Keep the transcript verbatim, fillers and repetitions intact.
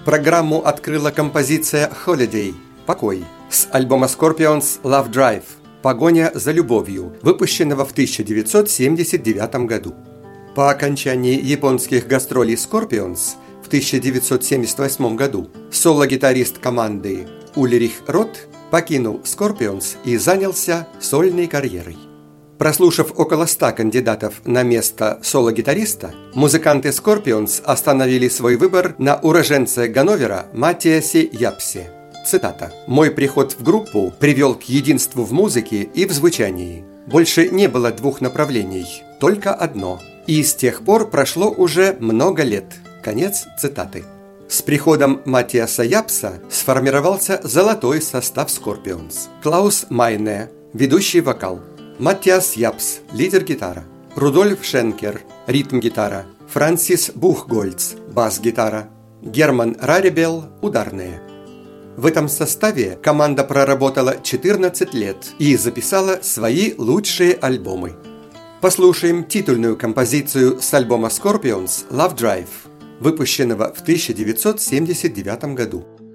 Программу открыла композиция «Holiday» – «Покой» с альбома Scorpions «Love Drive» – «Погоня за любовью», выпущенного в тысяча девятьсот семьдесят девятом году. По окончании японских гастролей Scorpions в тысяча девятьсот семьдесят восьмом году соло-гитарист команды Ульрих Рот покинул Scorpions и занялся сольной карьерой. Прослушав около ста кандидатов на место соло-гитариста, музыканты Scorpions остановили свой выбор на уроженце Ганновера Маттиасе Япсе. Цитата: «Мой приход в группу привел к единству в музыке и в звучании. Больше не было двух направлений, только одно. И с тех пор прошло уже много лет». Конец цитаты. С приходом Маттиаса Япса сформировался золотой состав Scorpions. Клаус Майне – ведущий вокал. Маттиас Япс – лидер-гитара. Рудольф Шенкер – ритм-гитара. Франсис Бухгольц – бас-гитара. Герман Рарибел – ударные. В этом составе команда проработала четырнадцать лет и записала свои лучшие альбомы. Послушаем титульную композицию с альбома Scorpions «Love Drive», выпущенного в тысяча девятьсот семьдесят девятом году.